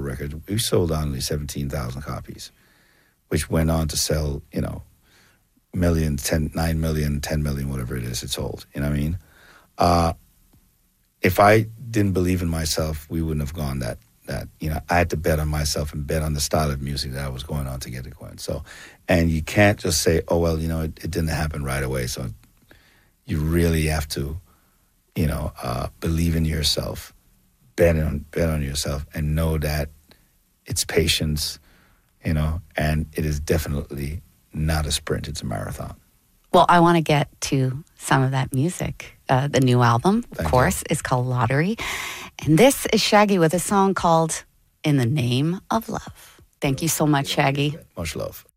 record, we sold only 17,000 copies, which went on to sell, 9 million, 10 million, whatever it is it sold. You know what I mean? If I didn't believe in myself, we wouldn't have gone that, I had to bet on myself and bet on the style of music that I was going on to get it going. So, and you can't just say, oh, well, it didn't happen right away. So you really have to, believe in yourself, bet on yourself, and know that it's patience, and it is definitely not a sprint, it's a marathon. Well, I want to get to some of that music. The new album, of course, is called Lottery. And this is Shaggy with a song called In the Name of Love. Thank you so much, Shaggy. Much love.